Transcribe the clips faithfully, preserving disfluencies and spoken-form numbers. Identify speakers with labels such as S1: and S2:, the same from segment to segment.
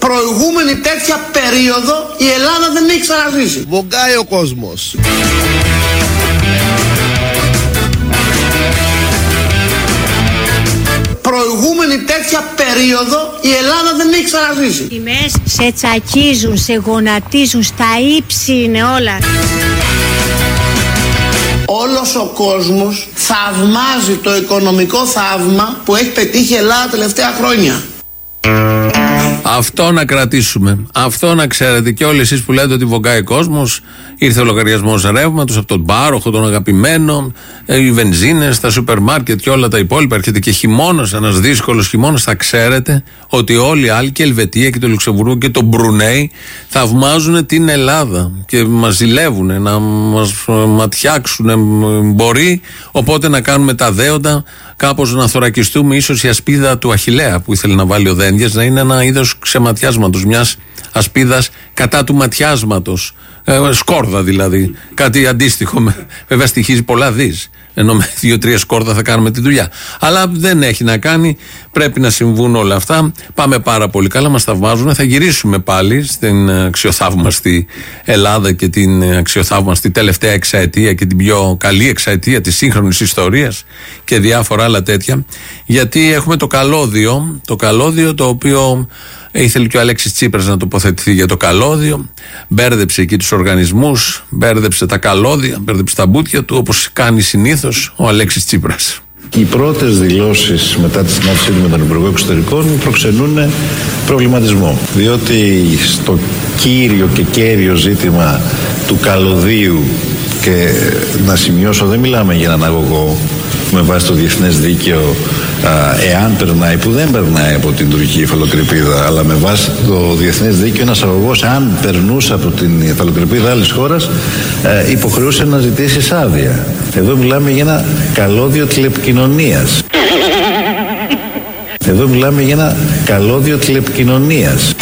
S1: Προηγούμενη τέτοια περίοδο η Ελλάδα δεν έχει ξαναζήσει.
S2: Βογκάει ο κόσμος.
S1: Προηγούμενη τέτοια περίοδο η Ελλάδα δεν έχει ξαναζήσει.
S3: Οι τιμές σε τσακίζουν, σε γονατίζουν, στα ύψη είναι όλα.
S1: Όλος ο κόσμος θαυμάζει το οικονομικό θαύμα που έχει πετύχει η Ελλάδα τελευταία χρόνια.
S4: Αυτό να κρατήσουμε. Αυτό να ξέρετε. Και όλοι εσείς που λέτε ότι βογκάει κόσμος, ήρθε ο λογαριασμός ρεύματος από τον πάροχο, τον αγαπημένο, οι βενζίνες, τα σούπερ μάρκετ και όλα τα υπόλοιπα. Έρχεται και χειμώνας, ένας δύσκολος χειμώνας. Θα ξέρετε ότι όλοι οι άλλοι, και η Ελβετία και το Λουξεμβούργο και το Μπρουνέι, θαυμάζουν την Ελλάδα και μας ζηλεύουν, να μας ματιάξουν. Μπορεί, οπότε να κάνουμε τα δέοντα, κάπως να θωρακιστούμε. Ίσως η ασπίδα του Αχιλλέα που ήθελε να βάλει ο Δένδιας να είναι ένα είδος ξεματιάσματος, μιας ασπίδας κατά του ματιάσματος. Ε, σκόρδα δηλαδή. Κάτι αντίστοιχο. Με, βέβαια στοιχίζει πολλά δις. Ενώ με δύο-τρία σκόρδα θα κάνουμε τη δουλειά. Αλλά δεν έχει να κάνει. Πρέπει να συμβούν όλα αυτά. Πάμε πάρα πολύ καλά. Μας θαυμάζουν. Θα γυρίσουμε πάλι στην αξιοθαύμαστη Ελλάδα και την αξιοθαύμαστη τελευταία εξαετία και την πιο καλή εξαετία της σύγχρονης ιστορίας και διάφορα άλλα τέτοια. Γιατί έχουμε το καλώδιο. Το καλώδιο το οποίο. Ήθελε και ο Αλέξης Τσίπρας να τοποθετηθεί για το καλώδιο. Μπέρδεψε εκεί τους οργανισμούς, μπέρδεψε τα καλώδια, μπέρδεψε τα μπούτια του, όπως κάνει συνήθως ο Αλέξης Τσίπρας.
S5: Οι πρώτες δηλώσεις μετά τη συνάντησή του με τον Υπουργό Εξωτερικών μου προξενούν προβληματισμό. Διότι στο κύριο και κέριο ζήτημα του καλωδίου, και να σημειώσω, δεν μιλάμε για έναν αγωγό με βάση το διεθνές δίκαιο, εάν περνάει, που δεν περνάει από την τουρκική υφαλοκρηπίδα, αλλά με βάση το διεθνές δίκαιο ένας αγωγός, αν περνούσε από την υφαλοκρηπίδα άλλης χώρας, υποχρεούσε να ζητήσει άδεια. Εδώ μιλάμε για ένα καλώδιο τηλεπικοινωνίας. Εδώ μιλάμε για ένα καλώδιο τηλεπικοινωνίας.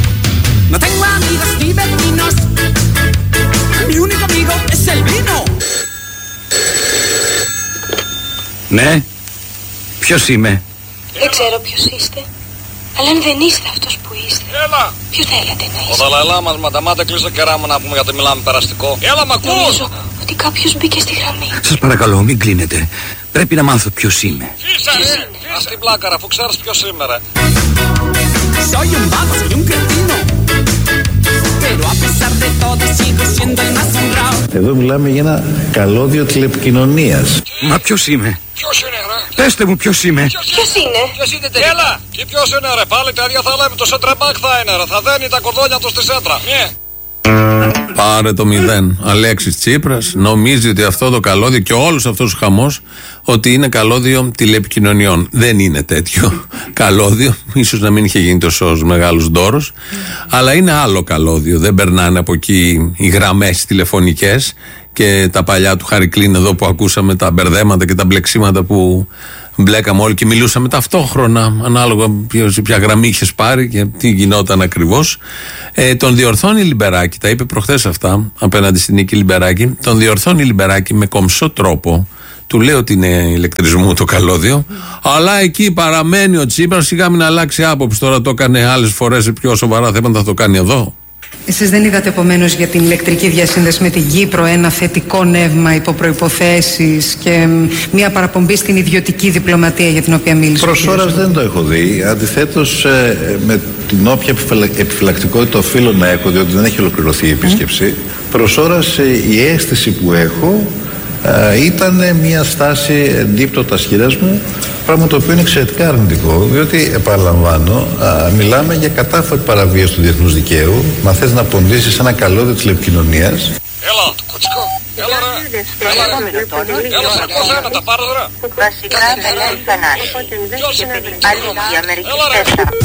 S6: Ναι, ποιος είμαι?
S7: Δεν ξέρω ποιος είστε, αλλά αν δεν είστε αυτός που είστε,
S8: έλα!
S7: Ποιος θέλετε να είστε?
S8: Ο Δαλαϊ Λάμας, μανταμάτε, κλείσε το κεράμο να πούμε, γιατί μιλάμε περαστικό. Έλα, μ' ακούς?
S7: Νομίζω ότι κάποιος μπήκε στη γραμμή.
S6: Σας παρακαλώ, μην κλείνετε. Πρέπει να μάθω ποιος είμαι.
S8: Φύσε, ρε! Ας την πλάκα, αφού ξέρεις ποιος είμαι, ρε.
S5: Εδώ μιλάμε για ένα καλώδιο τηλεπικοινωνίας.
S6: Μα ποιος είμαι?
S8: Ποιος είναι, ρε?
S6: Πέστε μου ποιος είμαι.
S7: Ποιος είναι?
S8: Ποιος είναι τελικά? Έλα! Και ποιος είναι, ρε? Πάλι τα ίδια θα λέμε, το σεντρεμπάκ θα είναι, ρε. Θα δένει τα κορδόνια του στη σέντρα. Ναι.
S4: Πάρε το μηδέν. Αλέξης Τσίπρας νομίζει ότι αυτό το καλώδιο και όλος αυτός ο χαμός ότι είναι καλώδιο τηλεπικοινωνιών. Δεν είναι τέτοιο καλώδιο. Ίσως να μην είχε γίνει τόσο μεγάλος ντόρος, αλλά είναι άλλο καλώδιο. Δεν περνάνε από εκεί οι γραμμές τηλεφωνικές και τα παλιά του Χαρικλίν εδώ που ακούσαμε, τα μπερδέματα και τα μπλεξίματα που μπλέκαμε όλοι και μιλούσαμε ταυτόχρονα, ανάλογα ποια γραμμή είχες πάρει και τι γινόταν ακριβώς. Ε, τον διορθώνει η Λιμπεράκη, τα είπε προχθές αυτά απέναντι στην Νίκη Λιμπεράκη. Τον διορθώνει η Λιμπεράκη με κομψό τρόπο. Του λέει ότι είναι ηλεκτρισμού το καλώδιο, αλλά εκεί παραμένει ο Τσίπρας. Σιγά μην αλλάξει άποψη. Τώρα το έκανε άλλες φορές σε πιο σοβαρά θέματα, θα το κάνει εδώ.
S9: Εσείς δεν είδατε επομένως για την ηλεκτρική διασύνδεση με την Κύπρο ένα θετικό νεύμα υπό προϋποθέσεις και μια παραπομπή στην ιδιωτική διπλωματία για την οποία μίλησε?
S5: Προς ώρας δεν το έχω δει. Αντιθέτως, με την όποια επιφυλακτικότητα οφείλω να έχω, διότι δεν έχει ολοκληρωθεί η επίσκεψη, mm. προς ώρας η αίσθηση που έχω ήταν μια στάση εντύπτωτας χειρές μου, πράγμα το οποίο είναι εξαιρετικά αρνητικό, διότι επαναλαμβάνω, α, μιλάμε για κατάφορη παραβίαση του διεθνούς δικαίου. Μα θες να ποντίσεις ένα καλώδιο τηλεπικοινωνίας?
S8: Έλα, το κοτσικό. Έλα, ρε. Έλα, ρε. Έλα, σε ακούω ένα, τα πάρω, ρε.
S7: Βασικά, δεν έχει κανάλι. Αλήθεια, μερικές τέσσερα.